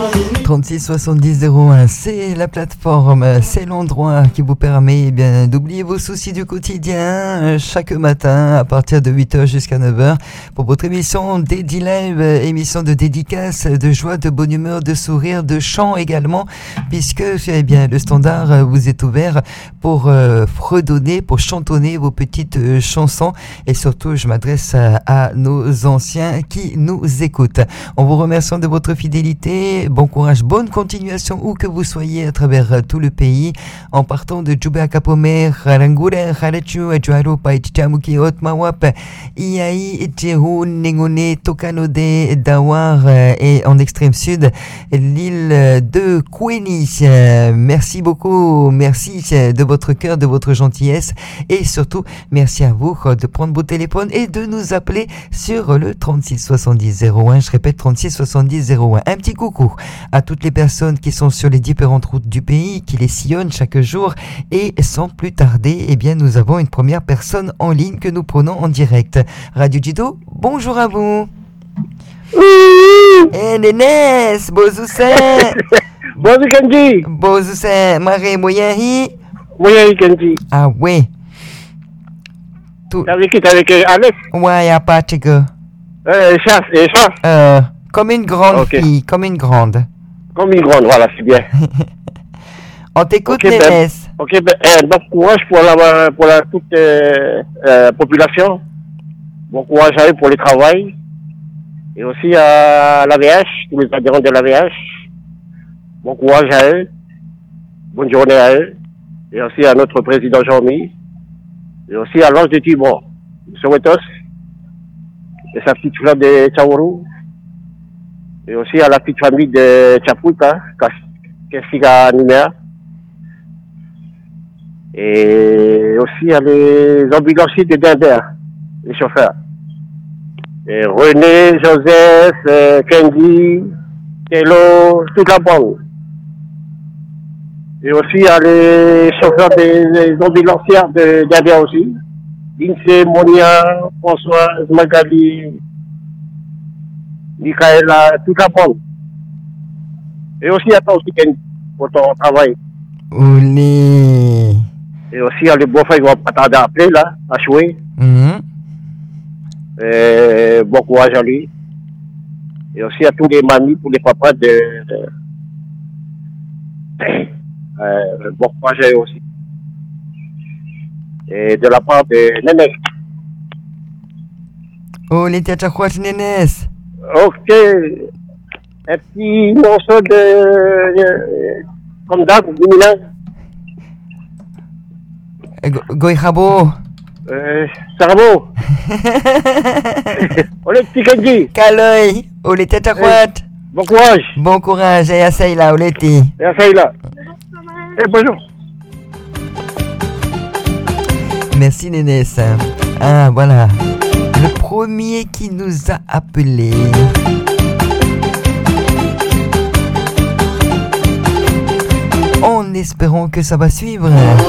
36 70 01, c'est la plateforme, c'est l'endroit qui vous permet d'oublier vos soucis du quotidien chaque matin à partir de 8h jusqu'à 9h pour votre émission Dédi Live, émission de dédicace, de joie, de bonne humeur, de sourire, de chant également, puisque le standard vous est ouvert pour fredonner, pour chantonner vos petites chansons, et surtout je m'adresse à nos anciens qui nous écoutent. En vous remerciant de votre fidélité, bon courage, bonne continuation où que vous soyez à travers tout le pays, en partant de Djoubé à Capomer, Harangure, Harachu, Adjuaro, Païtchamuki, Otmawap, Iai, Djehou, Nengone, Tokanode, Dawar, et en extrême sud, l'île de Kouéni. Merci beaucoup, merci de votre cœur, de votre gentillesse, et surtout, merci à vous de prendre vos téléphones et de nous appeler sur le 36 70 01. Je répète, 36 70 01. Un petit coucou à toutes les personnes qui sont sur les différentes routes du pays, qui les sillonnent chaque jour, et sans plus tarder, nous avons une première personne en ligne que nous prenons en direct. Radio Jido, bonjour à vous. Nénès, Bozoussé. Bonjour Kenji. Bozoussé, Maré Moyahi. Moyahi Kenji. Ah ouais. T'as avec Alex? Ouais, y'a pas de chasse. Comme une grande fille, comme une grande. Comme une grande, voilà, c'est bien. On t'écoute, Nénès. Donc courage pour toute population. Bon courage à eux pour le travail. Et aussi à l'AVH, tous les adhérents de l'AVH. Bon courage à eux. Bonne journée à eux. Et aussi à notre président Jean-Mi. Et aussi à l'ange de Timor, Sowetos. Et sa petite fleur de Tchaourou. Et aussi à la petite famille de Tchapouta, Kessiga Nimea. Et aussi à les ambulanciers de Dinder, les chauffeurs. Et René, Joseph, Kendi, Tello, toute la bande. Et aussi à les chauffeurs des ambulancières de Dinder aussi. Lindsay, Monia, Françoise, Magali, Michaela, toute la bande. Et aussi à toi aussi, Kendi, pour ton travail. Ouli. Et aussi à les beaux-frères qui vont pas tarder à appeler là, à jouer. Et bon courage à lui. Et aussi à tous les mamies, tous les papas bon courage à eux aussi. Et de la part de Nénès. Oh, les tchachouat Nénès. Ok. Un petit morceau comme d'hab, Gumilan. Goïrabo. Sarabo. On est petit Kenji. Kaloy. Oh, les tchachouat. Bon courage. Bon courage. Et à Saïla, Oleti. Et à Saïla. Et bonjour. Merci Nénès. Ah voilà, le premier qui nous a appelé. En espérant que ça va suivre.